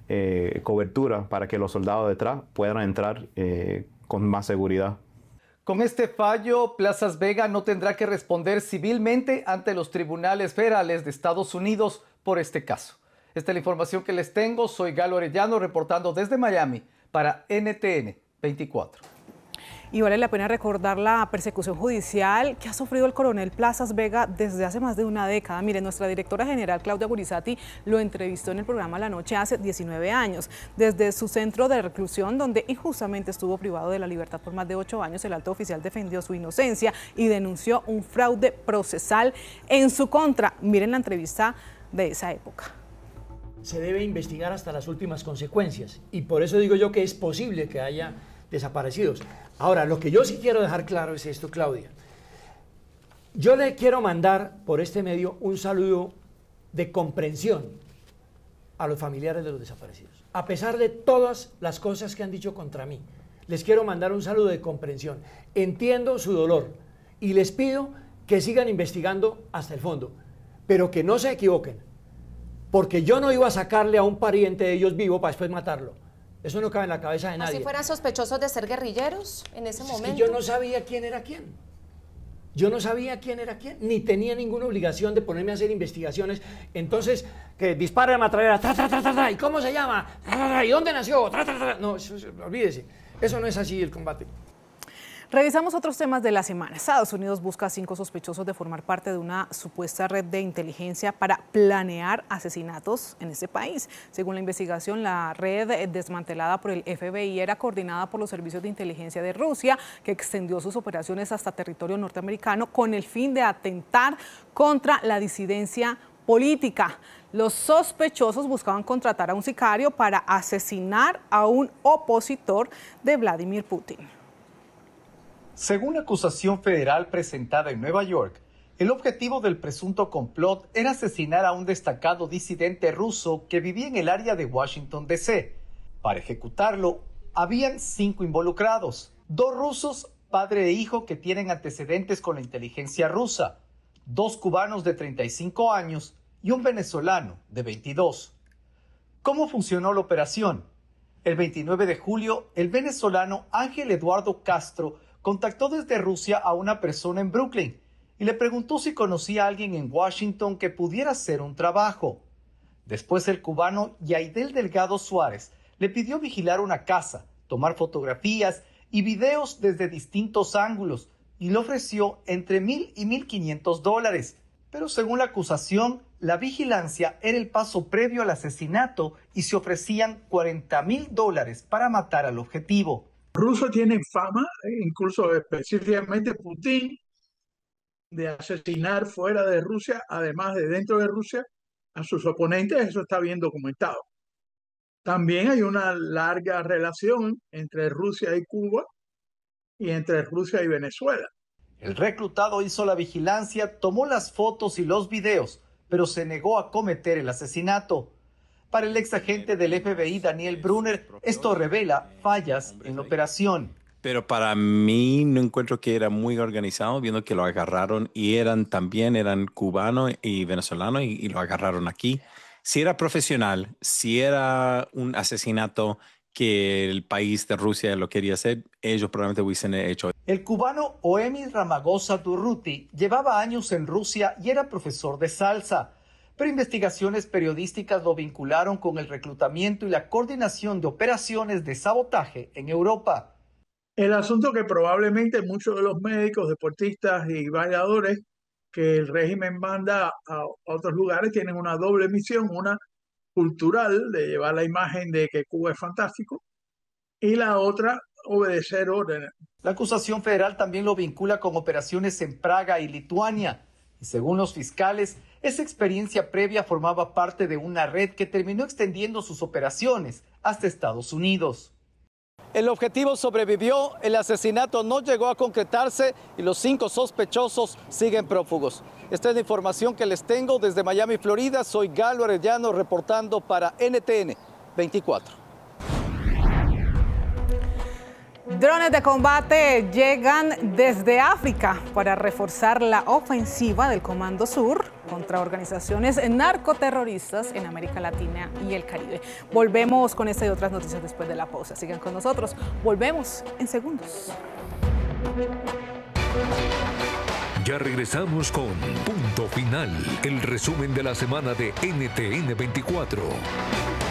cobertura para que los soldados detrás puedan entrar con más seguridad. Con este fallo, Plazas Vega no tendrá que responder civilmente ante los tribunales federales de Estados Unidos por este caso. Esta es la información que les tengo. Soy Galo Arellano reportando desde Miami para NTN 24. Y vale la pena recordar la persecución judicial que ha sufrido el coronel Plazas Vega desde hace más de una década. Mire, nuestra directora general Claudia Gurizati lo entrevistó en el programa La Noche hace 19 años. Desde su centro de reclusión, donde injustamente estuvo privado de la libertad por más de 8 años, el alto oficial defendió su inocencia y denunció un fraude procesal en su contra. Miren la entrevista de esa época. Se debe investigar hasta las últimas consecuencias y por eso digo yo que es posible que haya desaparecidos. Ahora, lo que yo sí quiero dejar claro es esto, Claudia. Yo le quiero mandar por este medio un saludo de comprensión a los familiares de los desaparecidos. A pesar de todas las cosas que han dicho contra mí, les quiero mandar un saludo de comprensión. Entiendo su dolor y les pido que sigan investigando hasta el fondo, pero que no se equivoquen, porque yo no iba a sacarle a un pariente de ellos vivo para después matarlo. Eso no cabe en la cabeza de nadie. ¿Así fueran sospechosos de ser guerrilleros en ese momento? Es que yo no sabía quién era quién. Yo no sabía quién era quién, ni tenía ninguna obligación de ponerme a hacer investigaciones. Entonces, que dispara la metralleta, ¿y cómo se llama? ¿Y dónde nació? No, olvídese. Eso no es así el combate. Revisamos otros temas de la semana. Estados Unidos busca a 5 sospechosos de formar parte de una supuesta red de inteligencia para planear asesinatos en ese país. Según la investigación, la red desmantelada por el FBI era coordinada por los servicios de inteligencia de Rusia, que extendió sus operaciones hasta territorio norteamericano con el fin de atentar contra la disidencia política. Los sospechosos buscaban contratar a un sicario para asesinar a un opositor de Vladimir Putin. Según la acusación federal presentada en Nueva York, el objetivo del presunto complot era asesinar a un destacado disidente ruso que vivía en el área de Washington, D.C. Para ejecutarlo, habían 5 involucrados, 2 rusos, padre e hijo que tienen antecedentes con la inteligencia rusa, 2 cubanos de 35 años y un venezolano de 22. ¿Cómo funcionó la operación? El 29 de julio, el venezolano Ángel Eduardo Castro contactó desde Rusia a una persona en Brooklyn y le preguntó si conocía a alguien en Washington que pudiera hacer un trabajo. Después el cubano Yaidel Delgado Suárez le pidió vigilar una casa, tomar fotografías y videos desde distintos ángulos y le ofreció entre $1,000 y $1,500. Pero según la acusación, la vigilancia era el paso previo al asesinato y se ofrecían $40,000 para matar al objetivo. Rusos tienen fama, incluso específicamente Putin, de asesinar fuera de Rusia, además de dentro de Rusia, a sus oponentes. Eso está bien documentado. También hay una larga relación entre Rusia y Cuba y entre Rusia y Venezuela. El reclutado hizo la vigilancia, tomó las fotos y los videos, pero se negó a cometer el asesinato. Para el ex agente del FBI, Daniel Brunner, esto revela fallas en la operación. Pero para mí no encuentro que era muy organizado, viendo que lo agarraron y eran cubano y venezolano y lo agarraron aquí. Si era profesional, si era un asesinato que el país de Rusia lo quería hacer, ellos probablemente hubiesen hecho. El cubano Oemi Ramagosa Durruti llevaba años en Rusia y era profesor de salsa. Pero investigaciones periodísticas lo vincularon con el reclutamiento y la coordinación de operaciones de sabotaje en Europa. El asunto que probablemente muchos de los médicos, deportistas y bailadores que el régimen manda a otros lugares tienen una doble misión, una cultural de llevar la imagen de que Cuba es fantástico y la otra obedecer órdenes. La acusación federal también lo vincula con operaciones en Praga y Lituania. Y según los fiscales, esa experiencia previa formaba parte de una red que terminó extendiendo sus operaciones hasta Estados Unidos. El objetivo sobrevivió, el asesinato no llegó a concretarse y los 5 sospechosos siguen prófugos. Esta es la información que les tengo desde Miami, Florida. Soy Galo Arellano reportando para NTN 24. Drones de combate llegan desde África para reforzar la ofensiva del Comando Sur contra organizaciones narcoterroristas en América Latina y el Caribe. Volvemos con esta y otras noticias después de la pausa. Sigan con nosotros. Volvemos en segundos. Ya regresamos con Punto Final, el resumen de la semana de NTN 24.